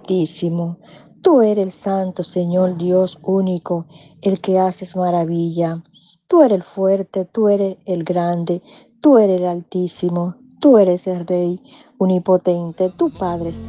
Altísimo. Tú eres el Santo, Señor Dios único, el que haces maravilla. Tú eres el fuerte, tú eres el grande, tú eres el Altísimo, tú eres el Rey omnipotente, tu Padre